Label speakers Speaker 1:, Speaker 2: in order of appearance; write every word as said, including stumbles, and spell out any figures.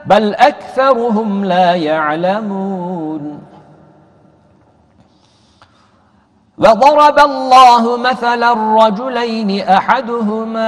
Speaker 1: بل أكثرهم لا يعلمون وضرب الله مثلا رجلين أحدهما